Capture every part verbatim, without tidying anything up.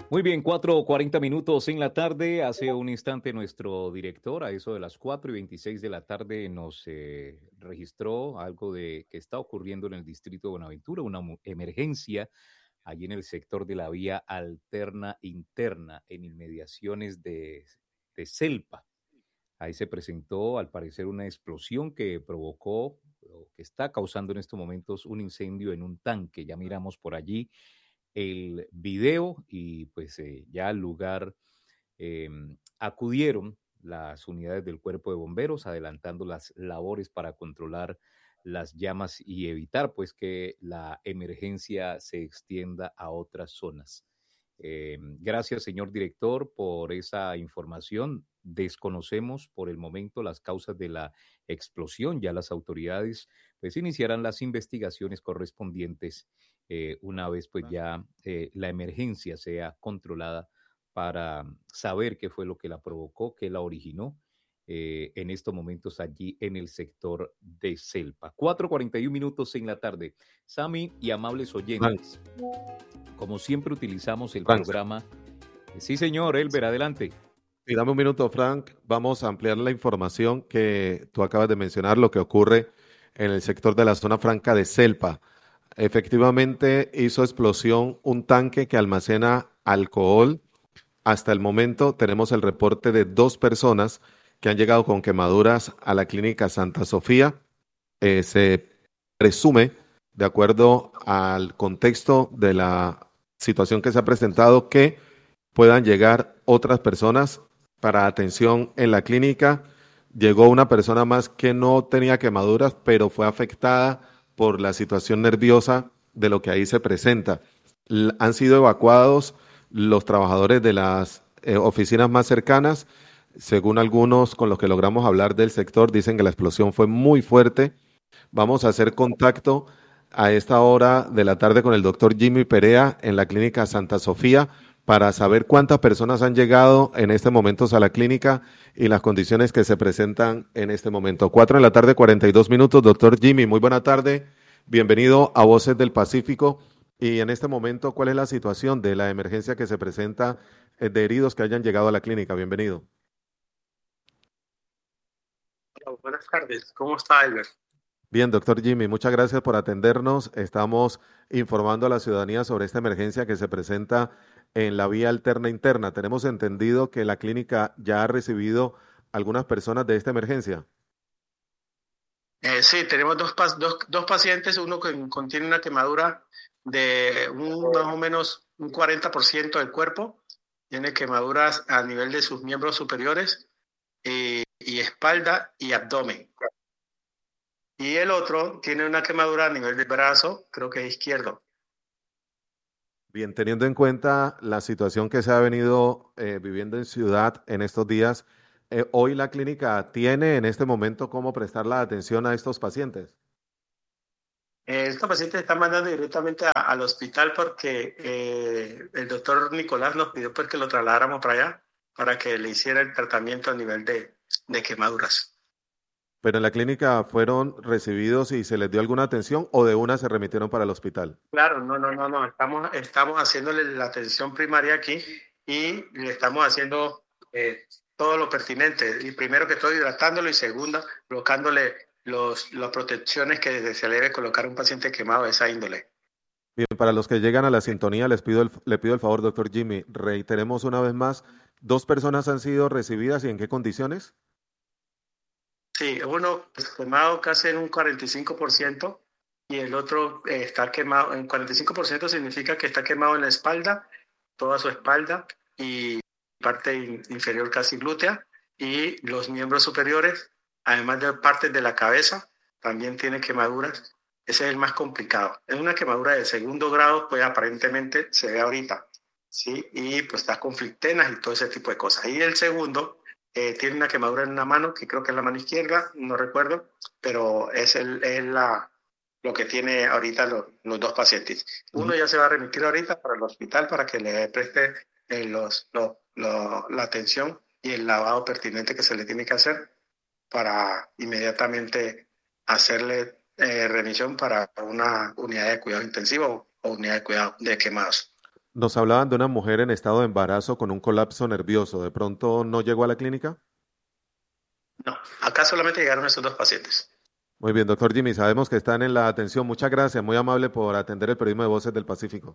Muy bien, cuatro cuarenta minutos en la tarde. Hace un instante nuestro director, a eso de las cuatro y veintiséis de la tarde, nos eh, registró algo de que está ocurriendo en el distrito de Buenaventura, una mu- emergencia allí en el sector de la vía alterna interna, en inmediaciones de, de Celpa. Ahí se presentó, al parecer, una explosión que provocó o que está causando en estos momentos un incendio en un tanque. Ya miramos por allí el video y pues eh, ya al lugar eh, acudieron las unidades del cuerpo de bomberos adelantando las labores para controlar las llamas y evitar pues que la emergencia se extienda a otras zonas. Eh, gracias, señor director, por esa información. Desconocemos por el momento las causas de la explosión. Ya las autoridades pues iniciarán las investigaciones correspondientes eh, una vez pues ya eh, la emergencia sea controlada para saber qué fue lo que la provocó, qué la originó eh, en estos momentos allí en el sector de Celpa. cuatro cuarenta y uno minutos en la tarde. Sami y amables Frank, oyentes, como siempre utilizamos el Frank, programa. Sí, señor, Elber, adelante. y dame un minuto, Frank. Vamos a ampliar la información que tú acabas de mencionar, lo que ocurre en el sector de la zona franca de Celpa. Efectivamente, hizo explosión un tanque que almacena alcohol. Hasta el momento tenemos el reporte de dos personas que han llegado con quemaduras a la clínica Santa Sofía. Eh, se presume, de acuerdo al contexto de la situación que se ha presentado, que puedan llegar otras personas para atención en la clínica. Llegó una persona más que no tenía quemaduras, pero fue afectada por la situación nerviosa de lo que ahí se presenta. L- han sido evacuados los trabajadores de las eh, oficinas más cercanas. Según algunos con los que logramos hablar del sector, dicen que la explosión fue muy fuerte. Vamos a hacer contacto a esta hora de la tarde con el doctor Jimmy Perea en la clínica Santa Sofía para saber cuántas personas han llegado en este momento a la clínica y las condiciones que se presentan en este momento. Cuatro de la tarde, cuarenta y dos minutos. Doctor Jimmy, muy buena tarde. Bienvenido a Voces del Pacífico. Y en este momento, ¿cuál es la situación de la emergencia que se presenta eh, de heridos que hayan llegado a la clínica? Bienvenido. Hola, buenas tardes, ¿cómo está Albert? Bien, doctor Jimmy, muchas gracias por atendernos. Estamos informando a la ciudadanía sobre esta emergencia que se presenta en la vía alterna interna. Tenemos entendido que la clínica ya ha recibido algunas personas de esta emergencia. Eh, sí, tenemos dos, pas- dos, dos pacientes, uno que contiene una quemadura de un, más o menos un cuarenta por ciento del cuerpo, tiene quemaduras a nivel de sus miembros superiores y, y espalda y abdomen. Y el otro tiene una quemadura a nivel del brazo, creo que es izquierdo. Bien, teniendo en cuenta la situación que se ha venido eh, viviendo en ciudad en estos días, eh, hoy la clínica tiene en este momento cómo prestar la atención a estos pacientes. Eh, Esta paciente está mandando directamente a- al hospital porque eh, el doctor Nicolás nos pidió pues, que lo trasladáramos para allá para que le hiciera el tratamiento a nivel de, de quemaduras. Pero en la clínica fueron recibidos y se les dio alguna atención o de una se remitieron para el hospital. Claro, no, no, no, no. Estamos, estamos haciéndole la atención primaria aquí y le estamos haciendo eh, todo lo pertinente. Y primero que todo, hidratándolo y segunda, colocándole los, las protecciones que se le debe colocar a un paciente quemado de esa índole. Bien, para los que llegan a la sintonía, les pido el, le pido el favor, doctor Jimmy, reiteremos una vez más, dos personas han sido recibidas y en qué condiciones. Sí, uno pues, quemado casi en un cuarenta y cinco por ciento y el otro eh, está quemado. En cuarenta y cinco por ciento significa que está quemado en la espalda, toda su espalda y parte in- inferior casi glútea y los miembros superiores, además de partes de la cabeza, también tiene quemaduras. Ese es el más complicado. Es una quemadura de segundo grado, pues aparentemente se ve ahorita, ¿sí? Y pues está con flictenas y todo ese tipo de cosas. Y el segundo eh, tiene una quemadura en una mano, que creo que es la mano izquierda, no recuerdo, pero es, el, es la, lo que tiene ahorita los, los dos pacientes. Uno ya se va a remitir ahorita para el hospital para que le preste eh, los, los, los, la atención y el lavado pertinente que se le tiene que hacer para inmediatamente hacerle eh, remisión para una unidad de cuidado intensivo o unidad de cuidado de quemados. Nos hablaban de una mujer en estado de embarazo con un colapso nervioso. ¿De pronto no llegó a la clínica? No, acá solamente llegaron esos dos pacientes. Muy bien, doctor Jimmy, sabemos que están en la atención. Muchas gracias, muy amable por atender el periodismo de Voces del Pacífico.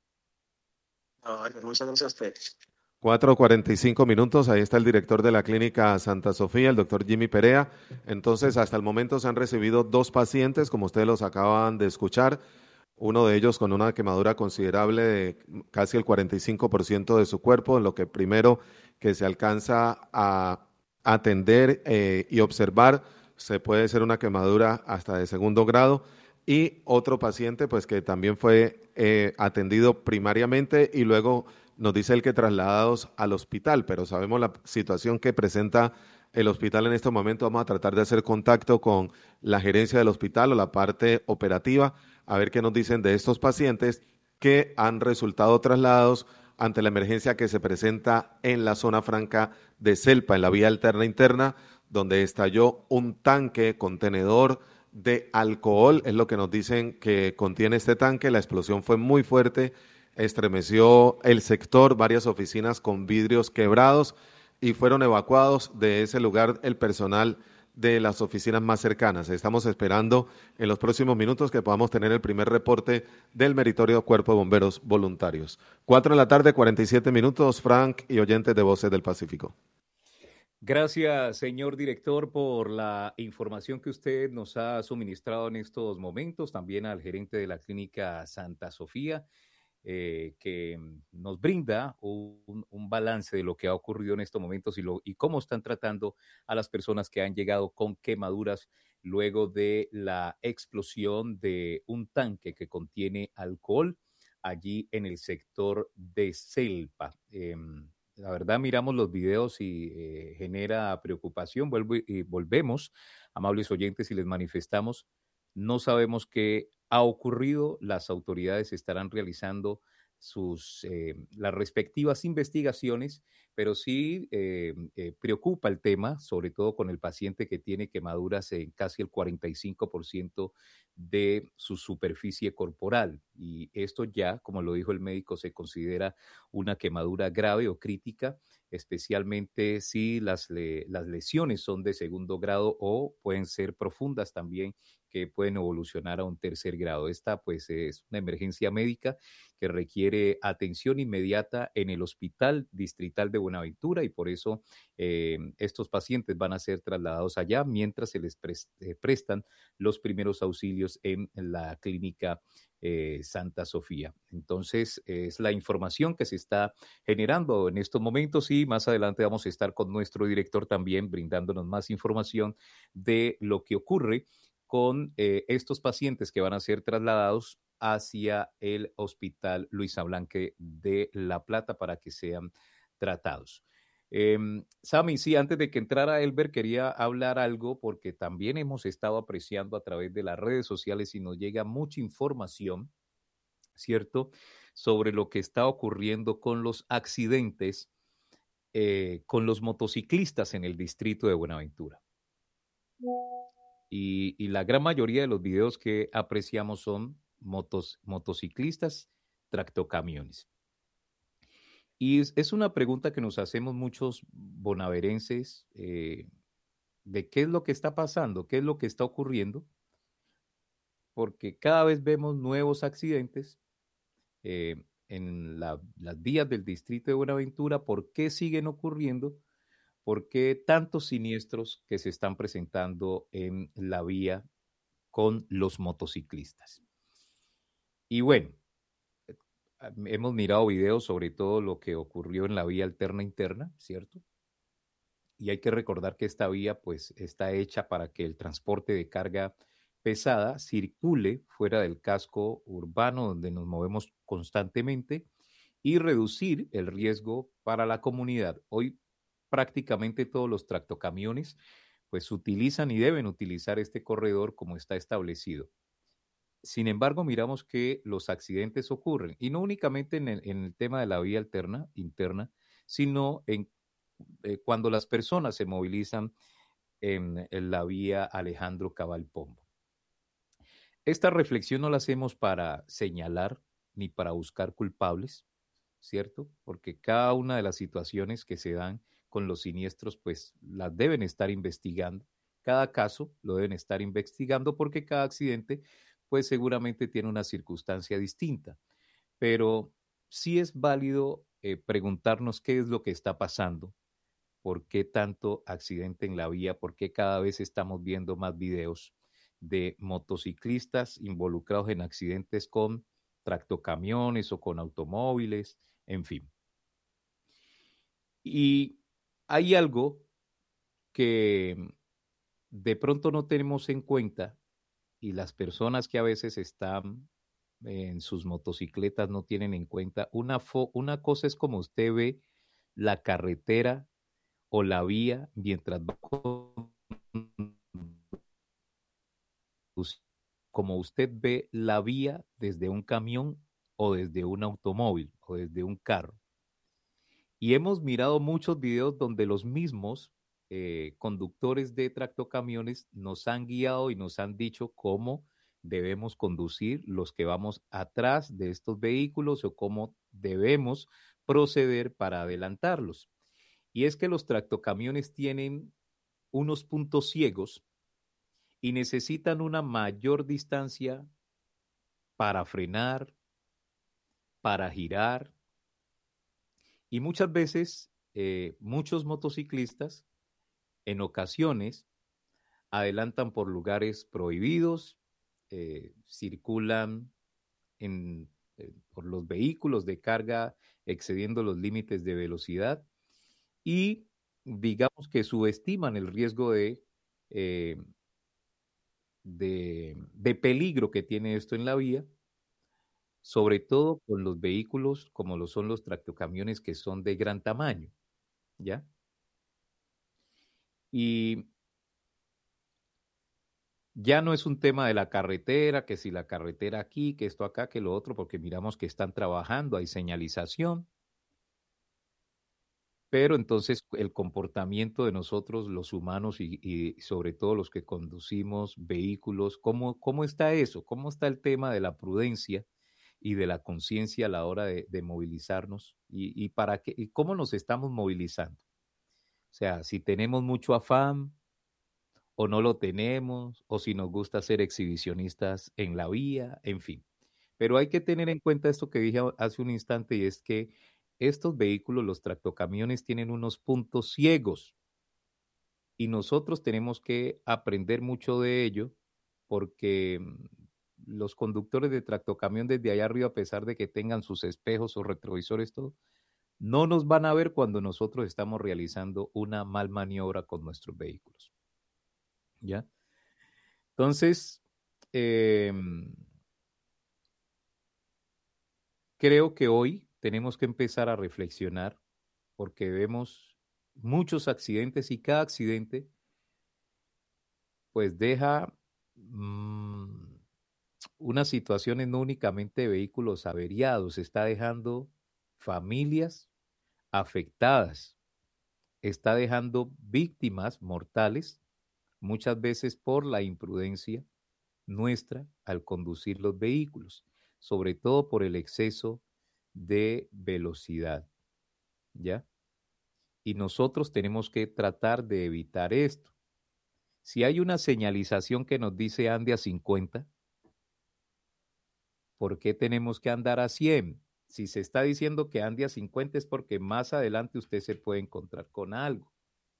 No, muchas gracias a ustedes. cuatro cuarenta y cinco minutos, ahí está el director de la clínica Santa Sofía, el doctor Jimmy Perea. Entonces, hasta el momento se han recibido dos pacientes, como ustedes los acaban de escuchar, uno de ellos con una quemadura considerable de casi el cuarenta y cinco por ciento de su cuerpo, en lo que primero que se alcanza a atender eh, y observar, se puede ser una quemadura hasta de segundo grado. Y otro paciente, pues que también fue eh, atendido primariamente y luego nos dice él que trasladados al hospital, pero sabemos la situación que presenta el hospital en este momento. Vamos a tratar de hacer contacto con la gerencia del hospital o la parte operativa, a ver qué nos dicen de estos pacientes que han resultado trasladados ante la emergencia que se presenta en la zona franca de Celpa, en la vía alterna interna, donde estalló un tanque contenedor de alcohol, es lo que nos dicen que contiene este tanque. La explosión fue muy fuerte, estremeció el sector, varias oficinas con vidrios quebrados y fueron evacuados de ese lugar el personal de las oficinas más cercanas. Estamos esperando en los próximos minutos que podamos tener el primer reporte del meritorio Cuerpo de Bomberos Voluntarios. Cuatro de la tarde, cuarenta y siete minutos, Frank y oyentes de Voces del Pacífico. Gracias, señor director, por la información que usted nos ha suministrado en estos momentos, también al gerente de la clínica Santa Sofía, eh, que nos brinda un, un balance de lo que ha ocurrido en estos momentos y, lo, y cómo están tratando a las personas que han llegado con quemaduras luego de la explosión de un tanque que contiene alcohol allí en el sector de Celpa. Eh, La verdad, miramos los videos y eh, genera preocupación. Vuelvo y, y volvemos, amables oyentes, y les manifestamos. No sabemos qué ha ocurrido. Las autoridades estarán realizando sus eh, las respectivas investigaciones, pero sí eh, eh, preocupa el tema, sobre todo con el paciente que tiene quemaduras en casi el cuarenta y cinco por ciento de su superficie corporal. Y esto ya, como lo dijo el médico, se considera una quemadura grave o crítica, especialmente si las, le, las lesiones son de segundo grado o pueden ser profundas también, que pueden evolucionar a un tercer grado. Esta pues es una emergencia médica que requiere atención inmediata en el Hospital Distrital de Buenaventura y por eso eh, estos pacientes van a ser trasladados allá mientras se les pre eh, prestan los primeros auxilios en la clínica eh, Santa Sofía. Entonces, es la información que se está generando en estos momentos y más adelante vamos a estar con nuestro director también brindándonos más información de lo que ocurre con eh, estos pacientes que van a ser trasladados hacia el Hospital Luisa Blanque de La Plata para que sean tratados. Eh, Sammy, sí, antes de que entrara Elber, quería hablar algo porque también hemos estado apreciando a través de las redes sociales y nos llega mucha información, ¿cierto?, sobre lo que está ocurriendo con los accidentes eh, con los motociclistas en el distrito de Buenaventura. Y, y la gran mayoría de los videos que apreciamos son motos, motociclistas, tractocamiones. Y es, es una pregunta que nos hacemos muchos bonaverenses eh, de qué es lo que está pasando, qué es lo que está ocurriendo, porque cada vez vemos nuevos accidentes eh, en la, las vías del distrito de Buenaventura. ¿Por qué siguen ocurriendo? ¿Por qué tantos siniestros que se están presentando en la vía con los motociclistas? Y bueno, hemos mirado videos sobre todo lo que ocurrió en la vía alterna interna, ¿cierto? Y hay que recordar que esta vía pues está hecha para que el transporte de carga pesada circule fuera del casco urbano donde nos movemos constantemente y reducir el riesgo para la comunidad. Hoy prácticamente todos los tractocamiones pues utilizan y deben utilizar este corredor como está establecido. Sin embargo, miramos que los accidentes ocurren, y no únicamente en el, en el tema de la vía alterna, interna, sino en, eh, cuando las personas se movilizan en, en la vía Alejandro Cabal Pombo. Esta reflexión no la hacemos para señalar ni para buscar culpables, ¿cierto? Porque cada una de las situaciones que se dan con los siniestros, pues las deben estar investigando. Cada caso lo deben estar investigando porque cada accidente, pues seguramente tiene una circunstancia distinta. Pero sí es válido eh, preguntarnos qué es lo que está pasando, por qué tanto accidente en la vía, por qué cada vez estamos viendo más videos de motociclistas involucrados en accidentes con tractocamiones o con automóviles, en fin. Y hay algo que de pronto no tenemos en cuenta y las personas que a veces están en sus motocicletas no tienen en cuenta. Una, fo una cosa es como usted ve la carretera o la vía mientras va como usted ve la vía desde un camión o desde un automóvil o desde un carro. Y hemos mirado muchos videos donde los mismos eh, conductores de tractocamiones nos han guiado y nos han dicho cómo debemos conducir los que vamos atrás de estos vehículos o cómo debemos proceder para adelantarlos. Y es que los tractocamiones tienen unos puntos ciegos y necesitan una mayor distancia para frenar, para girar. Y muchas veces, eh, muchos motociclistas en ocasiones adelantan por lugares prohibidos, eh, circulan en, eh, por los vehículos de carga excediendo los límites de velocidad y digamos que subestiman el riesgo de, eh, de, de peligro que tiene esto en la vía, sobre todo con los vehículos como lo son los tractocamiones que son de gran tamaño, ¿ya? Y ya no es un tema de la carretera, que si la carretera aquí, que esto acá, que lo otro, porque miramos que están trabajando, hay señalización, pero entonces el comportamiento de nosotros, los humanos y, y sobre todo los que conducimos vehículos, ¿cómo, ¿cómo está eso? ¿Cómo está el tema de la prudencia y de la conciencia a la hora de, de movilizarnos? ¿Y, y para qué, y cómo nos estamos movilizando? O sea, si tenemos mucho afán o no lo tenemos, o si nos gusta ser exhibicionistas en la vía, en fin. Pero hay que tener en cuenta esto que dije hace un instante y es que estos vehículos, los tractocamiones, tienen unos puntos ciegos y nosotros tenemos que aprender mucho de ello porque mm, los conductores de tractocamión desde allá arriba, a pesar de que tengan sus espejos o retrovisores, todo, no nos van a ver cuando nosotros estamos realizando una mal maniobra con nuestros vehículos. ¿Ya? Entonces, eh, creo que hoy tenemos que empezar a reflexionar porque vemos muchos accidentes y cada accidente pues deja mmm, unas situaciones no únicamente de vehículos averiados, está dejando familias afectadas, está dejando víctimas mortales, muchas veces por la imprudencia nuestra al conducir los vehículos, sobre todo por el exceso de velocidad, ¿ya? Y nosotros tenemos que tratar de evitar esto. Si hay una señalización que nos dice ande a cincuenta, ¿por qué tenemos que andar a cien? Si se está diciendo que ande a cincuenta es porque más adelante usted se puede encontrar con algo,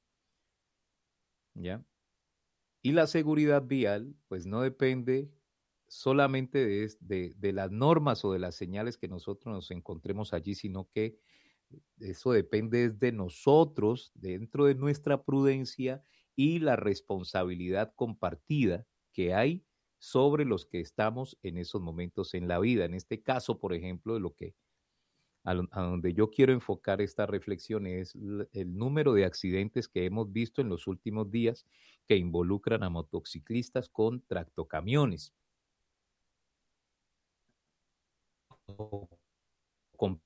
¿ya? Y la seguridad vial, pues no depende solamente de, de, de las normas o de las señales que nosotros nos encontremos allí, sino que eso depende de nosotros, dentro de nuestra prudencia y la responsabilidad compartida que hay sobre los que estamos en esos momentos en la vida. En este caso, por ejemplo, de lo que a, a donde yo quiero enfocar esta reflexión es el número de accidentes que hemos visto en los últimos días que involucran a motociclistas con tractocamiones. Con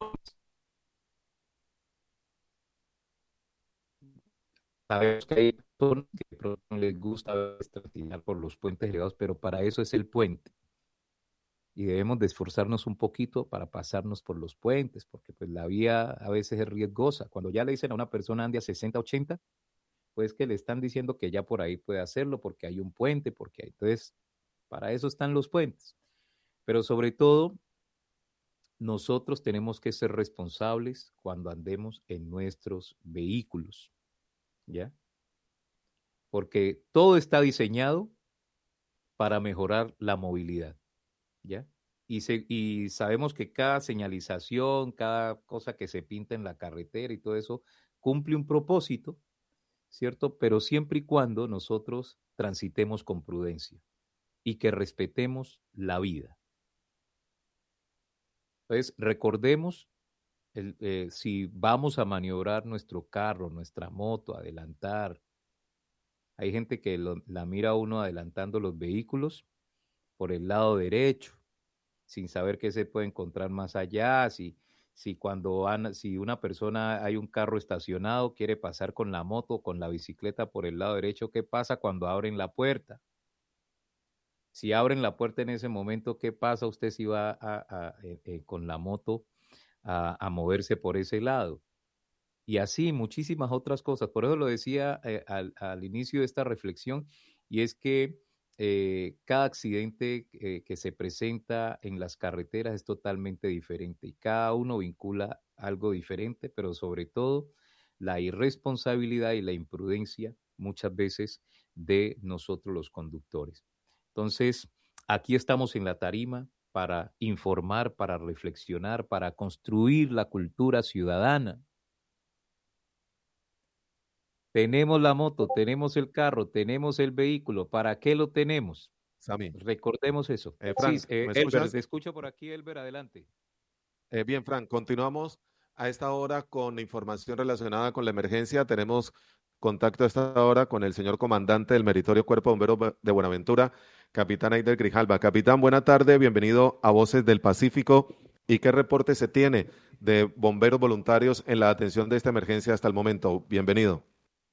Sabemos que hay personas que de pronto no les gusta tirar por los puentes elevados, pero para eso es el puente. y debemos de esforzarnos un poquito para pasarnos por los puentes, porque pues la vía a veces es riesgosa. Cuando ya le dicen a una persona ande a sesenta, ochenta, pues que le están diciendo que ya por ahí puede hacerlo, porque hay un puente, porque hay, entonces, para eso están los puentes. Pero sobre todo, nosotros tenemos que ser responsables cuando andemos en nuestros vehículos, ¿ya? Porque todo está diseñado para mejorar la movilidad, ¿ya? Y, se, y sabemos que cada señalización, cada cosa que se pinta en la carretera y todo eso cumple un propósito, ¿cierto? Pero siempre y cuando nosotros transitemos con prudencia y que respetemos la vida. Entonces, recordemos, el, eh, si vamos a maniobrar nuestro carro, nuestra moto, adelantar, hay gente que lo, la mira a uno adelantando los vehículos por el lado derecho, sin saber qué se puede encontrar más allá, si, si cuando van, si una persona, hay un carro estacionado, quiere pasar con la moto o con la bicicleta por el lado derecho, ¿qué pasa cuando abren la puerta? Si abren la puerta en ese momento, ¿qué pasa usted si va a, a, eh, eh, con la moto a, a moverse por ese lado? Y así muchísimas otras cosas. Por eso lo decía eh, al, al inicio de esta reflexión, y es que eh, cada accidente eh, que se presenta en las carreteras es totalmente diferente y cada uno vincula algo diferente, pero sobre todo la irresponsabilidad y la imprudencia muchas veces de nosotros los conductores. Entonces, aquí estamos en la tarima para informar, para reflexionar, para construir la cultura ciudadana. Tenemos la moto, tenemos el carro, tenemos el vehículo. ¿Para qué lo tenemos? Sami. Recordemos eso. Eh, Sí, Frank, eh, ¿me Elber, escuchas? te escucho por aquí, Elber, adelante. Eh, bien, Frank, continuamos a esta hora con información relacionada con la emergencia. Tenemos contacto a esta hora con el señor comandante del Meritorio Cuerpo de Bomberos de Buenaventura, capitán Eider Grijalva. Capitán, buena tarde, bienvenido a Voces del Pacífico. ¿Y qué reporte se tiene de bomberos voluntarios en la atención de esta emergencia hasta el momento? Bienvenido.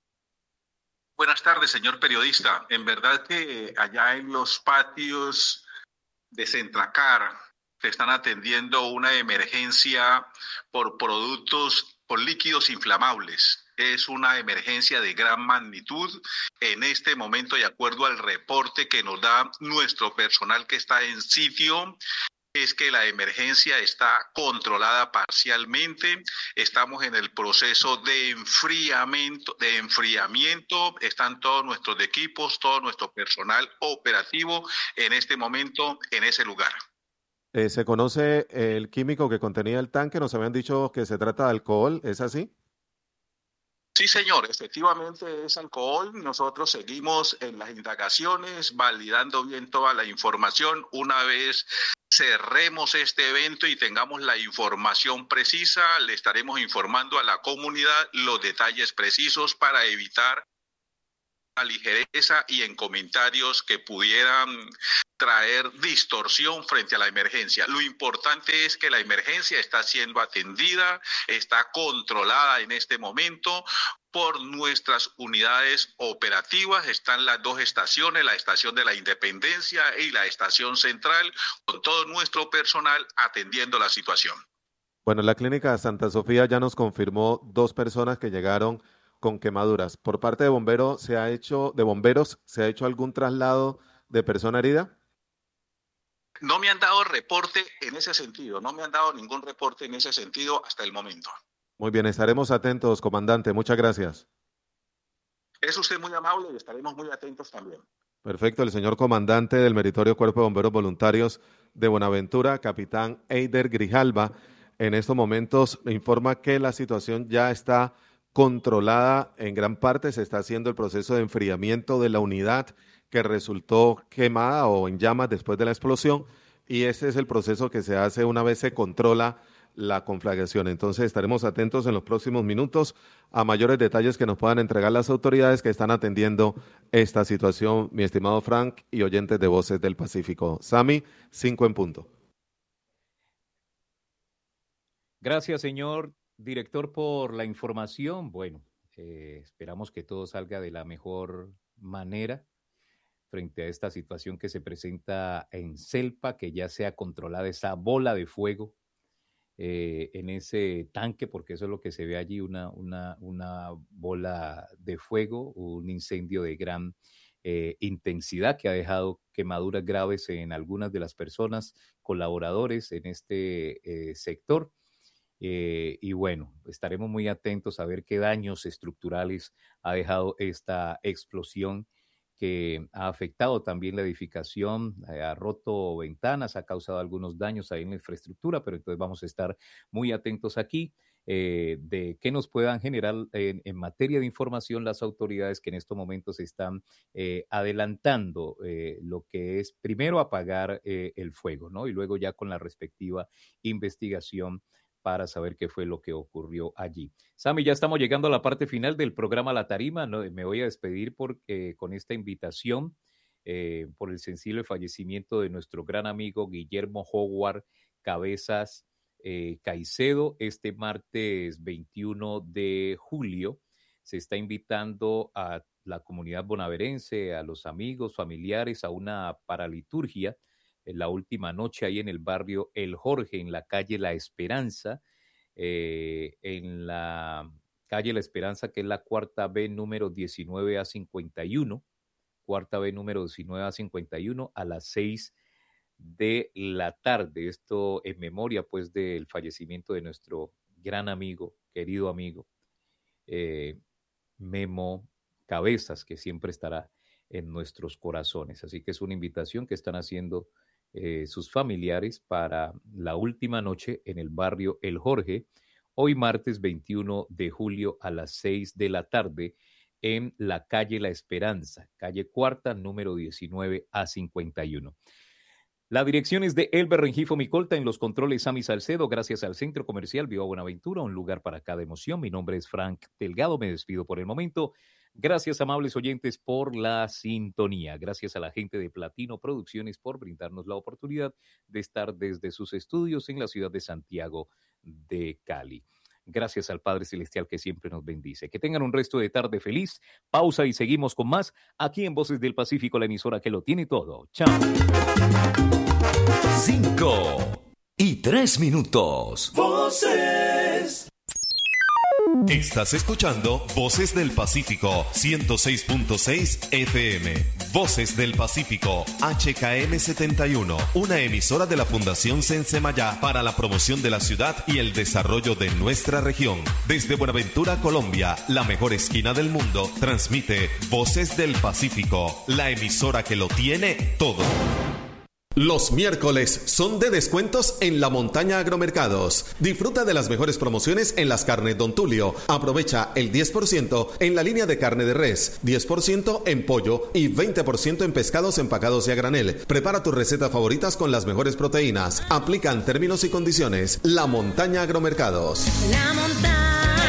Buenas tardes, señor periodista. En verdad que allá en los patios de Centracar se están atendiendo una emergencia por productos, por líquidos inflamables. Es una emergencia de gran magnitud. En este momento, de acuerdo al reporte que nos da nuestro personal que está en sitio, es que la emergencia está controlada parcialmente. Estamos en el proceso de enfriamiento, de enfriamiento. Están todos nuestros equipos, todo nuestro personal operativo en este momento en ese lugar. Eh, ¿se conoce el químico que contenía el tanque? Nos habían dicho que se trata de alcohol, ¿es así? Sí, señor, efectivamente es alcohol. Nosotros seguimos en las indagaciones, validando bien toda la información. Una vez cerremos este evento y tengamos la información precisa, le estaremos informando a la comunidad los detalles precisos para evitar la ligereza y en comentarios que pudieran traer distorsión frente a la emergencia. Lo importante es que la emergencia está siendo atendida, está controlada en este momento por nuestras unidades operativas. Están las dos estaciones, la estación de la Independencia y la estación central, con todo nuestro personal atendiendo la situación. Bueno, la clínica Santa Sofía ya nos confirmó dos personas que llegaron con quemaduras. ¿Por parte de bomberos se ha hecho, de bomberos, se ha hecho algún traslado de persona herida? No me han dado reporte en ese sentido, no me han dado ningún reporte en ese sentido hasta el momento. Muy bien, estaremos atentos, comandante. Muchas gracias. Es usted muy amable y estaremos muy atentos también. Perfecto, el señor comandante del Meritorio Cuerpo de Bomberos Voluntarios de Buenaventura, capitán Eider Grijalva, en estos momentos me informa que la situación ya está controlada en gran parte, se está haciendo el proceso de enfriamiento de la unidad que resultó quemada o en llamas después de la explosión, y ese es el proceso que se hace una vez se controla la conflagración. Entonces estaremos atentos en los próximos minutos a mayores detalles que nos puedan entregar las autoridades que están atendiendo esta situación, mi estimado Frank y oyentes de Voces del Pacífico. Sami, cinco en punto. Gracias, señor director, por la información. Bueno, eh, esperamos que todo salga de la mejor manera. frente a esta situación que se presenta en Celpa, que ya sea controlada esa bola de fuego eh, en ese tanque, porque eso es lo que se ve allí, una, una, una bola de fuego, un incendio de gran eh, intensidad que ha dejado quemaduras graves en algunas de las personas colaboradores en este eh, sector. Eh, y bueno, estaremos muy atentos a ver qué daños estructurales ha dejado esta explosión que ha afectado también la edificación, eh, ha roto ventanas, ha causado algunos daños ahí en la infraestructura, pero entonces vamos a estar muy atentos aquí eh, de qué nos puedan generar en, en materia de información las autoridades que en estos momentos están eh, adelantando eh, lo que es primero apagar eh, el fuego, ¿no? Y luego ya con la respectiva investigación para saber qué fue lo que ocurrió allí. Sammy, ya estamos llegando a la parte final del programa La Tarima. ¿No? Me voy a despedir por, eh, con esta invitación eh, por el sensible fallecimiento de nuestro gran amigo Guillermo Howard Cabezas eh, Caicedo. Este martes veintiuno de julio se está invitando a la comunidad bonaerense, a los amigos, familiares, a una paraliturgia en la última noche ahí en el barrio El Jorge, en la calle La Esperanza, eh, en la calle La Esperanza, que es la cuarta B número diecinueve A cincuenta y uno, cuarta B número diecinueve A cincuenta y uno, a las seis de la tarde. Esto en memoria, pues, del fallecimiento de nuestro gran amigo, querido amigo, eh, Memo Cabezas, que siempre estará en nuestros corazones. Así que es una invitación que están haciendo Eh, sus familiares para la última noche en el barrio El Jorge, hoy martes veintiuno de julio a las seis de la tarde en la calle La Esperanza, calle cuarta, número diecinueve A cincuenta y uno. La dirección es de Elber Rengifo Micolta, en los controles Sammy Salcedo, gracias al Centro Comercial Viva Buenaventura, un lugar para cada emoción. Mi nombre es Frank Delgado, me despido por el momento. Gracias, amables oyentes, por la sintonía. Gracias a la gente de Platino Producciones por brindarnos la oportunidad de estar desde sus estudios en la ciudad de Santiago de Cali. Gracias al Padre Celestial que siempre nos bendice. Que tengan un resto de tarde feliz. Pausa y seguimos con más aquí en Voces del Pacífico, la emisora que lo tiene todo. Chao. Cinco y tres minutos. Voces. Estás escuchando Voces del Pacífico, ciento seis punto seis F M. Voces del Pacífico, H K M setenta y uno, una emisora de la Fundación Sensemayá para la promoción de la ciudad y el desarrollo de nuestra región. Desde Buenaventura, Colombia, la mejor esquina del mundo, transmite Voces del Pacífico, la emisora que lo tiene todo. Los miércoles son de descuentos en La Montaña Agromercados. Disfruta de las mejores promociones en las carnes Don Tulio. Aprovecha el diez por ciento en la línea de carne de res, diez por ciento en pollo y veinte por ciento en pescados empacados y a granel. Prepara tus recetas favoritas con las mejores proteínas. Aplican términos y condiciones. La Montaña Agromercados. La montaña.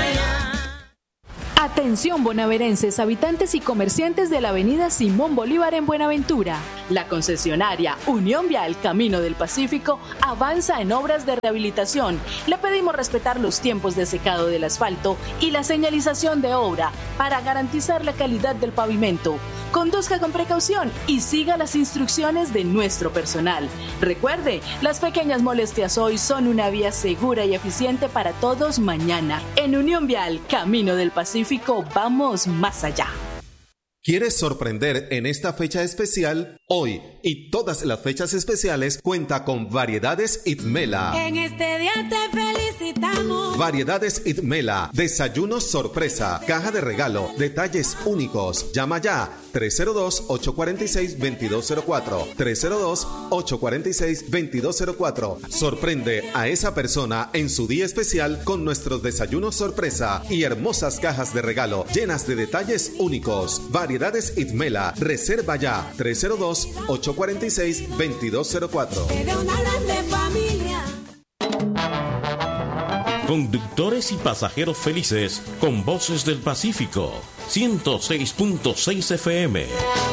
Atención bonaerenses, habitantes y comerciantes de la avenida Simón Bolívar en Buenaventura. La concesionaria Unión Vial Camino del Pacífico avanza en obras de rehabilitación. Le pedimos respetar los tiempos de secado del asfalto y la señalización de obra para garantizar la calidad del pavimento. Conduzca con precaución y siga las instrucciones de nuestro personal. Recuerde, las pequeñas molestias hoy son una vía segura y eficiente para todos mañana. En Unión Vial Camino del Pacífico vamos más allá. ¿Quieres sorprender en esta fecha especial? Hoy y todas las fechas especiales cuenta con Variedades Itmela. En este día te felicitamos. Variedades Itmela, desayunos sorpresa, caja de regalo, detalles únicos. Llama ya tres cero dos, ocho cuatro seis, dos dos cero cuatro, tres cero dos, ocho cuatro seis, dos dos cero cuatro. Sorprende a esa persona en su día especial con nuestros desayunos sorpresa y hermosas cajas de regalo llenas de detalles únicos. Variedades Itmela, reserva ya tres cero dos, ocho cuatro seis, dos dos cero cuatro. De una grande familia. Conductores y pasajeros felices con Voces del Pacífico, ciento seis punto seis F M.